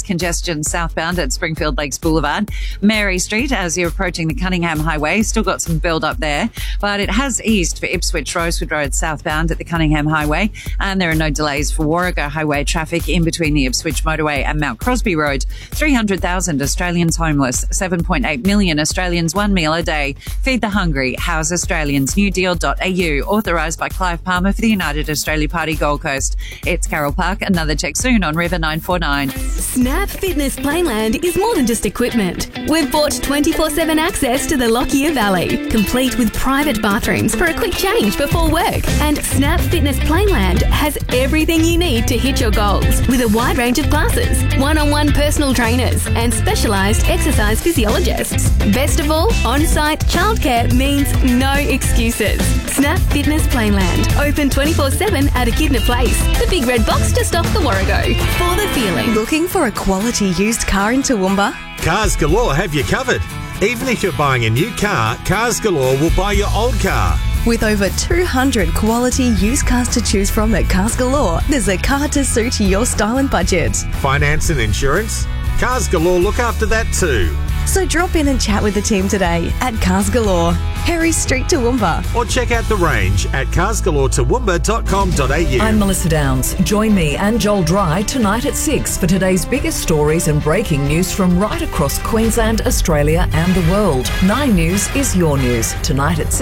congestion southbound at Springfield Lakes Boulevard. Mary Street, as you're approaching the Cunningham Highway, still got some build up there, but it has eased for Ipswich Rosewood Road southbound at the Cunningham Highway, and there are no delays for Warrego Highway traffic in between the Ipswich Motorway and Mount Crosby Road. 300,000 Australians homeless, 7.8 million Australians 1 meal a day. Feed the hungry, house Australians, newdeal.au, authorised by Clive Palmer for the United Australia Party Gold Coast. It's Carol Park, another check soon on River 949. Snap Fitness Playland is more than just equipment. We've bought 24/7 access to the Lockyer Valley, complete with private bathrooms for a quick change before work. And Snap Fitness Playland has everything you need to hit your goals, with a wide range of classes, one-on-one personal trainers and specialised exercise physiologists. Best of all, on-site childcare means no excuses. Snap Fitness Playland, open 24/7 at Echidna Place, the big red box just off the Warrego. For the feeling. Looking for a quality used car in Toowoomba? Cars Galore have you covered. Even if you're buying a new car, Cars Galore will buy your old car. With over 200 quality used cars to choose from at Cars Galore, there's a car to suit your style and budget. Finance and insurance? Cars Galore look after that too. So drop in and chat with the team today at Cars Galore, Harry Street, Toowoomba. Or check out the range at carsgaloretoowoomba.com.au. I'm Melissa Downs. Join me and Joel Dry tonight at 6 for today's biggest stories and breaking news from right across Queensland, Australia and the world. 9 News is your news. Tonight at 6.